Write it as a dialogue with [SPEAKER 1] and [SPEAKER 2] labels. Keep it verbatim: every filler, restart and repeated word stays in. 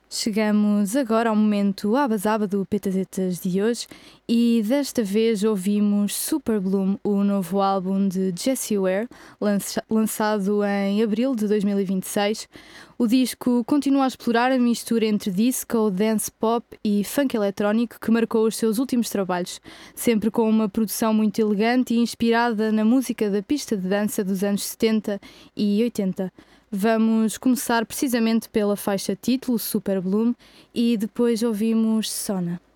[SPEAKER 1] Chegamos agora ao momento Abas-Aba do Petazetas de hoje e desta vez ouvimos Super Bloom, o novo álbum de Jessie Ware, lança- lançado em abril de dois mil e vinte e seis. O disco continua a explorar a mistura entre disco, dance pop e funk eletrónico que marcou os seus últimos trabalhos, sempre com uma produção muito elegante e inspirada na música da pista de dança dos anos setenta e oitenta. Vamos começar precisamente pela faixa título, Super Bloom, e depois ouvimos Sona.